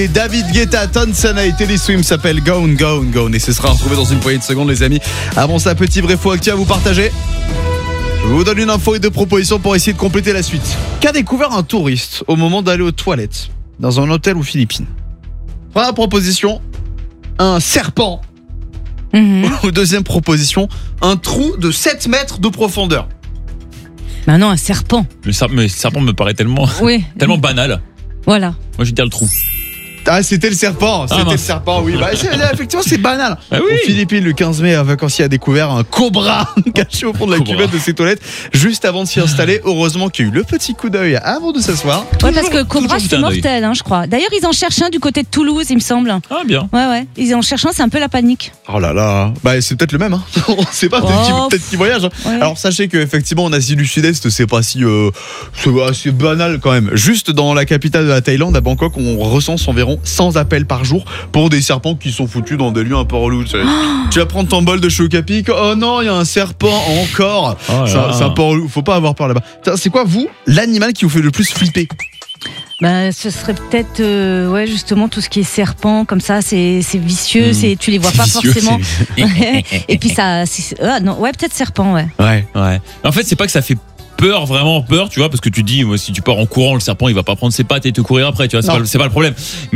Et David Guetta, Tonsana et Teddy Swim s'appelle Gone, Gone, Gone. Et ce sera retrouvé dans une poignée de secondes, les amis. Avant ça, petit vrai faux actu à vous partager. Je vous donne une info et deux propositions pour essayer de compléter la suite. Qu'a découvert un touriste au moment d'aller aux toilettes dans un hôtel aux Philippines? Première proposition, un serpent. Ou deuxième proposition, un trou de 7 mètres de profondeur. Bah non, un serpent. Le serpent me paraît tellement banal. Voilà. Moi, je vais dire le trou. Ah, c'était le serpent, mince. le serpent, oui. Bah, effectivement, c'est banal. Ah oui. Aux Philippines, le 15 mai, un vacancier a découvert un cobra caché au fond de la cuvette de ses toilettes juste avant de s'y installer. Heureusement qu'il y a eu le petit coup d'œil avant de s'asseoir. Ouais, parce que cobra, toujours c'est un œil. mortel, hein, je crois. D'ailleurs, ils en cherchent un du côté de Toulouse, il me semble. Ah, bien. Ouais. Ils en cherchent un, c'est un peu la panique. Oh là là, bah c'est peut-être le même, hein. On sait pas, peut-être qu'il voyage. Hein. Ouais. Alors sachez qu'effectivement en Asie du Sud-Est, c'est pas si c'est banal quand même. Juste dans la capitale de la Thaïlande, à Bangkok, on recense environ 100 appels par jour pour des serpents qui sont foutus dans des lieux un peu relous. Tu vas prendre ton bol de Chocapic, oh non, il y a un serpent encore. C'est un peu relou, faut pas avoir peur là-bas. C'est quoi vous, l'animal qui vous fait le plus flipper? Bah, ce serait peut-être, justement, tout ce qui est serpent, comme ça, c'est vicieux, tu les vois pas Vicieux, forcément. Et puis ça, peut-être serpent, ouais. Ouais. En fait, c'est pas que ça fait vraiment peur, tu vois, parce que tu dis, si tu pars en courant, le serpent, il va pas prendre ses pattes et te courir après, tu vois, c'est pas le problème.